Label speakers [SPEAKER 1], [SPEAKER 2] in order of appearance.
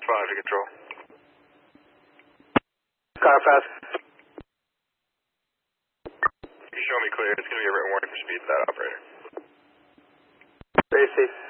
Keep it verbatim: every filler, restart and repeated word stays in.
[SPEAKER 1] five to control.
[SPEAKER 2] Car fast.
[SPEAKER 1] You show me clear. It's going to be a written warning for speed to that operator.
[SPEAKER 2] Very safe.